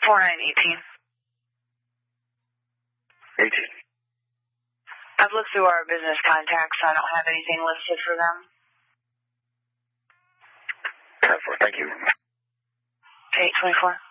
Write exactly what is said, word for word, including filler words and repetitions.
four nine eighteen. eighteen. I've looked through our business contacts. I don't have anything listed for them. ten four, thank you. eight twenty-four.